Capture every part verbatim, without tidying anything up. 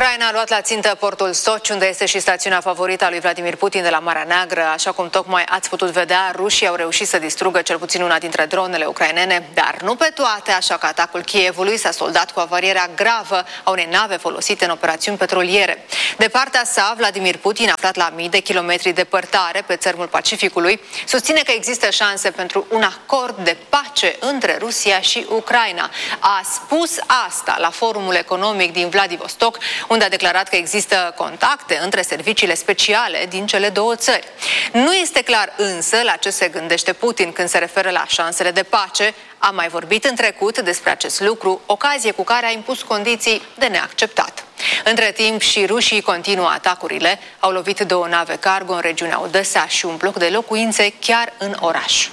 Ucraina a luat la țintă portul Sochi, unde este și stațiunea favorită a lui Vladimir Putin de la Marea Neagră. Așa cum tocmai ați putut vedea, rușii au reușit să distrugă cel puțin una dintre dronele ucrainene, dar nu pe toate, așa că atacul Kievului s-a soldat cu avarierea gravă a unei nave folosite în operațiuni petroliere. De partea sa, Vladimir Putin, aflat la mii de kilometri departare pe țărmul Pacificului, susține că există șanse pentru un acord de pace între Rusia și Ucraina. A spus asta la forumul economic din Vladivostok, unde a declarat că există contacte între serviciile speciale din cele două țări. Nu este clar însă la ce se gândește Putin când se referă la șansele de pace. A mai vorbit în trecut despre acest lucru, ocazie cu care a impus condiții de neacceptat. Între timp și rușii continuă atacurile, au lovit două nave cargo în regiunea Odessa și un bloc de locuințe chiar în oraș.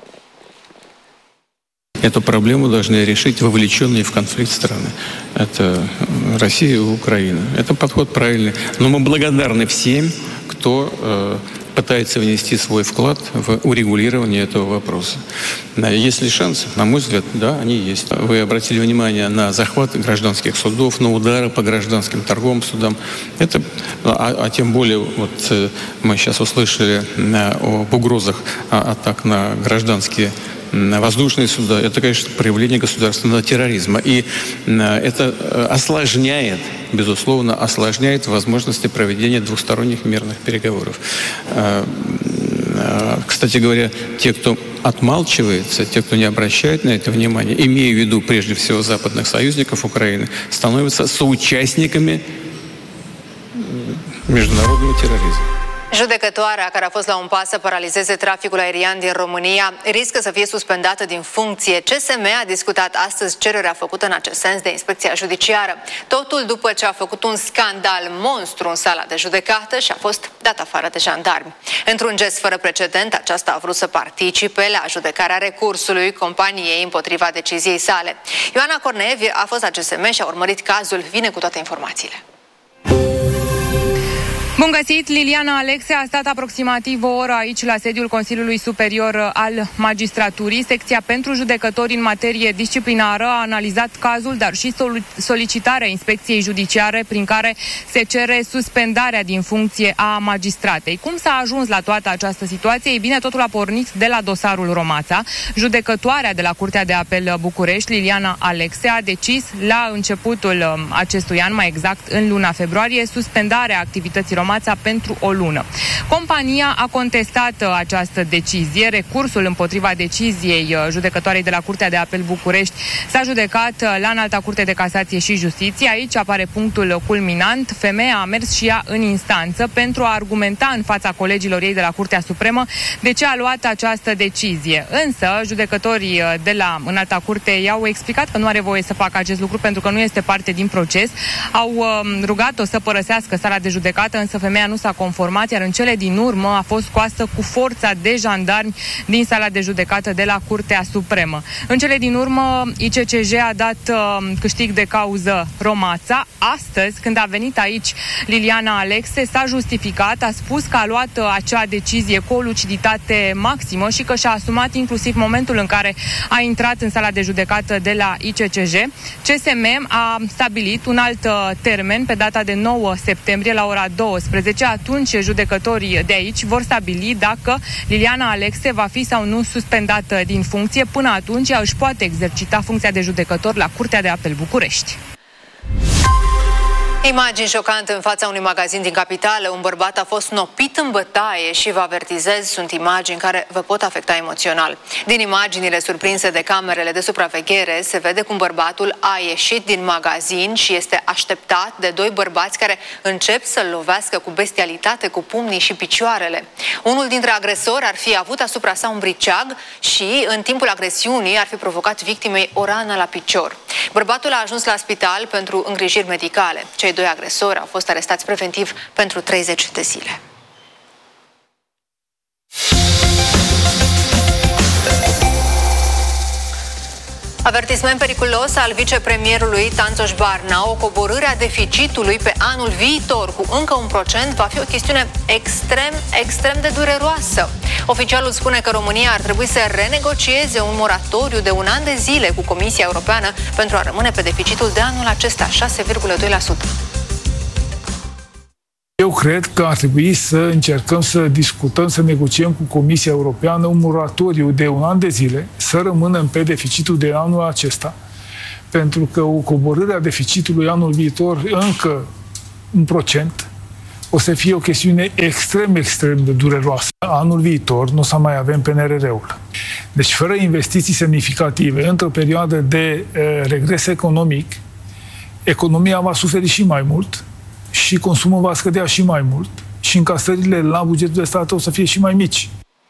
Эту проблему должны решить вовлеченные в конфликт страны. Это Россия и Украина. Это подход правильный. Но мы благодарны всем, кто э, пытается внести свой вклад в урегулирование этого вопроса. Есть ли шансы? На мой взгляд, да, они есть. Вы обратили внимание на захват гражданских судов, на удары по гражданским торговым судам. Это, а, а тем более, вот мы сейчас услышали об угрозах атак на гражданские воздушные суда. Это, конечно, проявление государственного терроризма. И это осложняет, безусловно, осложняет возможности проведения двусторонних мирных переговоров. Кстати говоря, те, кто отмалчивается, те, кто не обращает на это внимание, имея в виду прежде всего западных союзников Украины, становятся соучастниками международного терроризма. Judecătoarea care a fost la un pas să paralizeze traficul aerian din România riscă să fie suspendată din funcție. C S M a discutat astăzi cererea făcută în acest sens de Inspecția Judiciară. Totul după ce a făcut un scandal monstru în sala de judecată și a fost dat afară de jandarmi. Într-un gest fără precedent, aceasta a vrut să participe la judecarea recursului companiei împotriva deciziei sale. Ioana Corneevi a fost la C S M și a urmărit cazul. Vine cu toate informațiile. Bun găsit! Liliana Alexe a stat aproximativ o oră aici la sediul Consiliului Superior al Magistraturii. Secția pentru judecători în materie disciplinară a analizat cazul, dar și solicitarea Inspecției Judiciare prin care se cere suspendarea din funcție a magistratei. Cum s-a ajuns la toată această situație? Ei bine, totul a pornit de la dosarul Romața. Judecătoarea de la Curtea de Apel București, Liliana Alexe, a decis la începutul acestui an, mai exact în luna februarie, suspendarea activității Romața pentru o lună. Compania a contestat această decizie. Recursul împotriva deciziei judecătoarei de la Curtea de Apel București s-a judecat la Înalta Curte de Casație și Justiție. Aici apare punctul culminant. Femeia a mers și ea în instanță pentru a argumenta în fața colegilor ei de la Curtea Supremă de ce a luat această decizie. Însă, judecătorii de la Înalta Curte i-au explicat că nu are voie să facă acest lucru pentru că nu este parte din proces. Au rugat-o să părăsească sala de judecată, însă femeia nu s-a conformat, iar în cele din urmă a fost scoasă cu forța de jandarmi din sala de judecată de la Curtea Supremă. În cele din urmă, I C C J a dat uh, câștig de cauză Romața. Astăzi, când a venit aici Liliana Alexe, s-a justificat, a spus că a luat uh, acea decizie cu o luciditate maximă și că și-a asumat inclusiv momentul în care a intrat în sala de judecată de la I C C J. C S M a stabilit un alt uh, termen pe data de nouă septembrie la ora douăsprezece. Atunci judecătorii de aici vor stabili dacă Liliana Alexe va fi sau nu suspendată din funcție. Până atunci ea își poate exercita funcția de judecător la Curtea de Apel București. Imagini șocante în fața unui magazin din capitală. Un bărbat a fost nopit în bătaie și vă avertizez, sunt imagini care vă pot afecta emoțional. Din imaginile surprinse de camerele de supraveghere se vede cum bărbatul a ieșit din magazin și este așteptat de doi bărbați care încep să-l lovească cu bestialitate cu pumnii și picioarele. Unul dintre agresori ar fi avut asupra sa un briceag și în timpul agresiunii ar fi provocat victimei o rană la picior. Bărbatul a ajuns la spital pentru îngrijiri medicale. Cei doi agresori au fost arestați preventiv pentru treizeci de zile. Avertisment periculos al vicepremierului Tanțoș Barna, o coborâre a deficitului pe anul viitor cu încă un procent va fi o chestiune extrem, extrem de dureroasă. Oficialul spune că România ar trebui să renegocieze un moratoriu de un an de zile cu Comisia Europeană pentru a rămâne pe deficitul de anul acesta, șase virgulă doi la sută. Eu cred că ar trebui să încercăm să discutăm, să negociem cu Comisia Europeană un moratoriu de un an de zile, să rămânem pe deficitul de anul acesta, pentru că o coborâre a deficitului anul viitor încă un procent o să fie o chestiune extrem, extrem de dureroasă. Anul viitor nu o să mai avem P N R R-ul. Deci, fără investiții semnificative, într-o perioadă de uh, regres economic, economia va suferi și mai mult și consumul va scădea și mai mult și încasările la bugetul de stat o să fie și mai mici.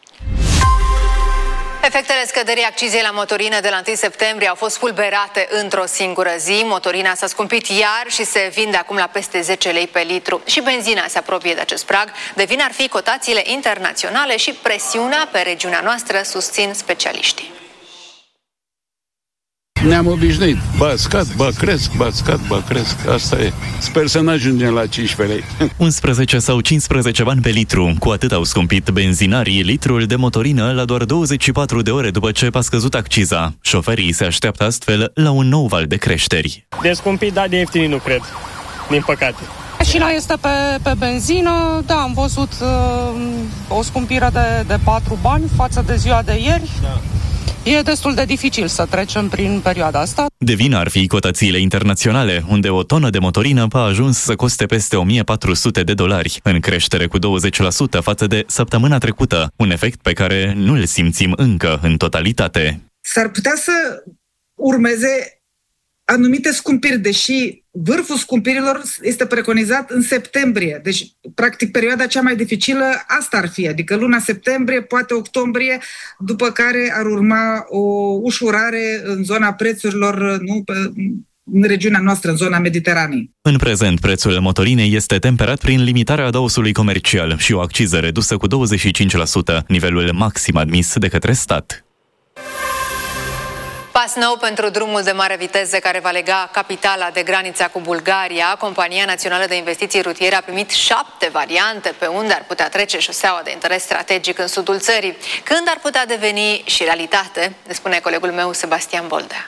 Efectele scăderii accizei la motorină de la întâi septembrie au fost fulberate într-o singură zi. Motorina s-a scumpit iar și se vinde acum la peste zece lei pe litru. Și benzina se apropie de acest prag. De vină ar fi cotațiile internaționale și presiunea pe regiunea noastră, susțin specialiștii. Ne-am obișnuit. Ba scad, ba cresc, ba scad, ba cresc. Asta e. Sper să n-ajungem la cincisprezece lei. unsprezece sau cincisprezece bani pe litru. Cu atât au scumpit benzinarii litrul de motorină la doar douăzeci și patru de ore după ce a scăzut acciza. Șoferii se așteaptă astfel la un nou val de creșteri. De scumpit, da, de ieftin nu cred. Din păcate. Și la este pe, pe benzină, da, am văzut uh, o scumpire de, de patru bani față de ziua de ieri. Da. E destul de dificil să trecem prin perioada asta. De vină ar fi cotațiile internaționale, unde o tonă de motorină a ajuns să coste peste o mie patru sute de dolari, în creștere cu douăzeci la sută față de săptămâna trecută, un efect pe care nu îl simțim încă în totalitate. S-ar putea să urmeze anumite scumpiri, deși vârful scumpirilor este preconizat în septembrie. Deci, practic, perioada cea mai dificilă asta ar fi, adică luna septembrie, poate octombrie, după care ar urma o ușurare în zona prețurilor, nu, în regiunea noastră, în zona Mediteranei. În prezent, prețul motorinei este temperat prin limitarea adăusului comercial și o acciză redusă cu douăzeci și cinci la sută, nivelul maxim admis de către stat. Pas nou pentru drumul de mare viteză care va lega capitala de granița cu Bulgaria. Compania Națională de Investiții Rutiere a primit șapte variante pe unde ar putea trece șoseaua de interes strategic în sudul țării. Când ar putea deveni și realitate, ne spune colegul meu Sebastian Boldea.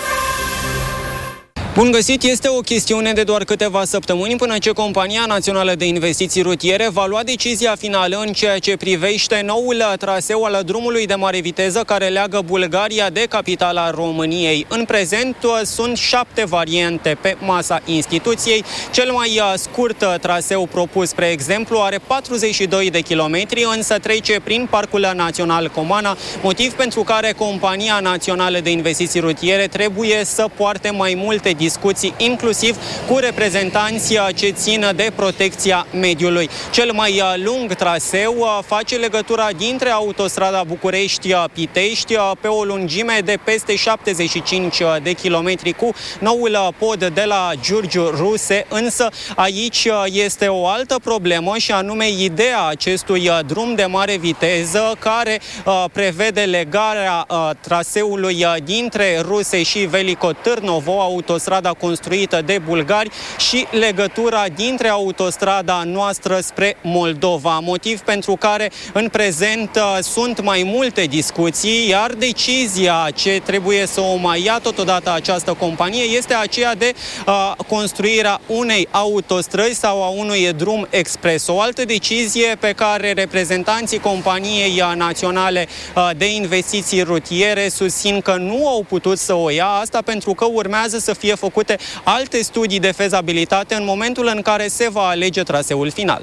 Bun găsit, este o chestiune de doar câteva săptămâni până ce Compania Națională de Investiții Rutiere va lua decizia finală în ceea ce privește noul traseu al drumului de mare viteză care leagă Bulgaria de capitala României. În prezent sunt șapte variante pe masa instituției. Cel mai scurt traseu propus, spre exemplu, are patruzeci și doi de kilometri, însă trece prin Parcul Național Comana, motiv pentru care Compania Națională de Investiții Rutiere trebuie să poarte mai multe discuții discuții, inclusiv cu reprezentanții ce țin de protecția mediului. Cel mai lung traseu face legătura dintre autostrada București-Pitești pe o lungime de peste șaptezeci și cinci de kilometri cu noul pod de la Giurgiu Ruse, însă aici este o altă problemă și anume ideea acestui drum de mare viteză care prevede legarea traseului dintre Ruse și Veliko Târnovo, autostrada construită de bulgari, și legătura dintre autostrada noastră spre Moldova, motiv pentru care în prezent sunt mai multe discuții, iar decizia ce trebuie să o mai ia totodată această companie este aceea de uh, construirea unei autostrăzi sau a unui drum expres. O altă decizie pe care reprezentanții Companiei Naționale de Investiții Rutiere susțin că nu au putut să o ia, asta pentru că urmează să fie făcute alte studii de fezabilitate în momentul în care se va alege traseul final.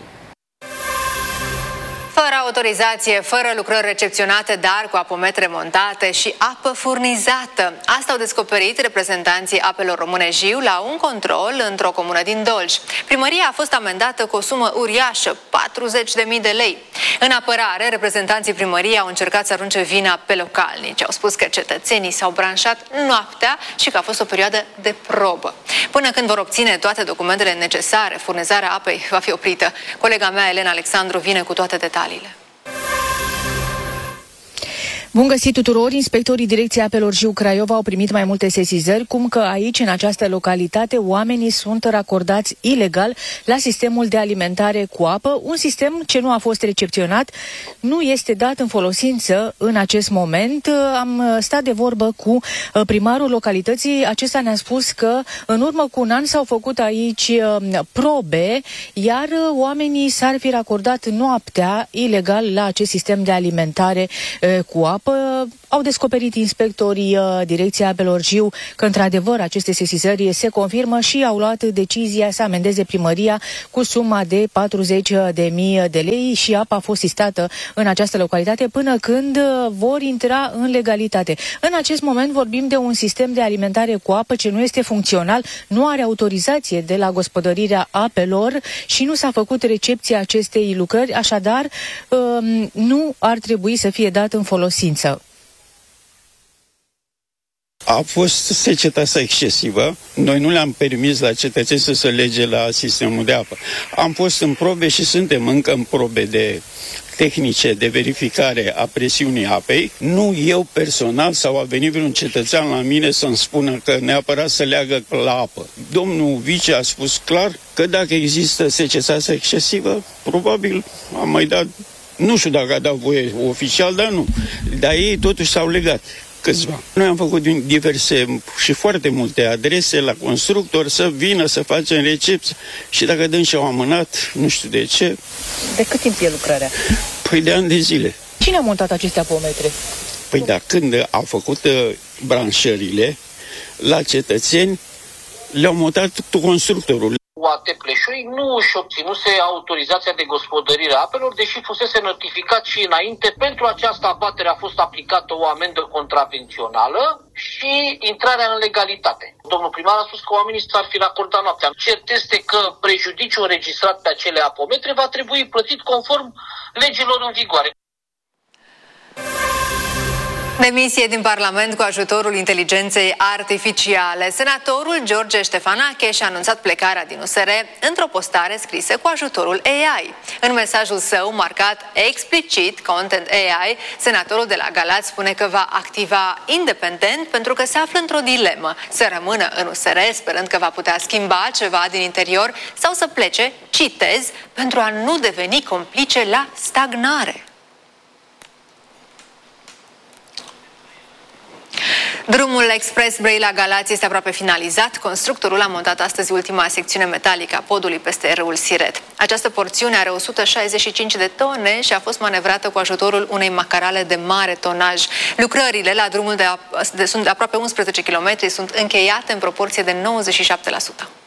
Fără autorizație, fără lucrări recepționate, dar cu apometre montate și apă furnizată. Asta au descoperit reprezentanții Apelor Române Jiu la un control într-o comună din Dolj. Primăria a fost amendată cu o sumă uriașă, patruzeci de mii de lei. În apărare, reprezentanții primăriei au încercat să arunce vina pe localnici. Au spus că cetățenii s-au branșat noaptea și că a fost o perioadă de probă. Până când vor obține toate documentele necesare, furnizarea apei va fi oprită. Colega mea, Elena Alexandru, vine cu toate detaliile. Bun găsit tuturor! Inspectorii Direcției Apelor Jiu Craiova au primit mai multe sesizări, cum că aici, în această localitate, oamenii sunt racordați ilegal la sistemul de alimentare cu apă, un sistem ce nu a fost recepționat, nu este dat în folosință în acest moment. Am stat de vorbă cu primarul localității, acesta ne-a spus că în urmă cu un an s-au făcut aici probe, iar oamenii s-ar fi racordat noaptea ilegal la acest sistem de alimentare cu apă. Au descoperit inspectorii Direcției Apelor Jiu că într-adevăr aceste sesizări se confirmă și au luat decizia să amendeze primăria cu suma de patruzeci de mii de lei și apa a fost sistată în această localitate până când vor intra în legalitate. În acest moment vorbim de un sistem de alimentare cu apă ce nu este funcțional, nu are autorizație de la gospodărirea apelor și nu s-a făcut recepția acestei lucrări, așadar nu ar trebui să fie dat în folosință. A fost seceta asta excesivă. Noi nu le-am permis la cetățeni să se lege la sistemul de apă. Am fost în probe și suntem încă în probe de tehnice de verificare a presiunii apei. Nu eu personal sau a venit vreun cetățean la mine să-mi spună că neapărat să leagă la apă. Domnul vice a spus clar că dacă există seceta asta excesivă, probabil am mai dat, nu știu dacă a dat voie oficial, dar nu. Dar ei totuși s-au legat. Câțiva. Noi am făcut diverse și foarte multe adrese la constructor să vină să facem recepție și dacă dăm și-au amânat, nu știu de ce. De cât timp e lucrarea? Păi de ani de zile. Cine a montat aceste apometre? Păi da, când au făcut uh, branșările la cetățeni, le-au montat constructorul. U A T Pleșui nu își obținuse autorizația de gospodărire a apelor, deși fusese notificat și înainte. Pentru această abatere a fost aplicată o amendă contravențională și intrarea în legalitate. Domnul primar a spus că oamenii s-ar fi racordat noaptea. Cert este că prejudiciul înregistrat pe acele apometre va trebui plătit conform legilor în vigoare. Demisie din Parlament cu ajutorul inteligenței artificiale. Senatorul George Ștefanache și-a anunțat plecarea din U S R într-o postare scrisă cu ajutorul A I. În mesajul său, marcat explicit Content A I, senatorul de la Galați spune că va activa independent pentru că se află într-o dilemă: să rămână în U S R sperând că va putea schimba ceva din interior sau să plece, citez, pentru a nu deveni complice la stagnare. Drumul expres Brăila Galați este aproape finalizat. Constructorul a montat astăzi ultima secțiune metalică a podului peste râul Siret. Această porțiune are o sută șaizeci și cinci de tone și a fost manevrată cu ajutorul unei macarale de mare tonaj. Lucrările la drumul de, de, sunt de aproape unsprezece kilometri sunt încheiate în proporție de nouăzeci și șapte la sută.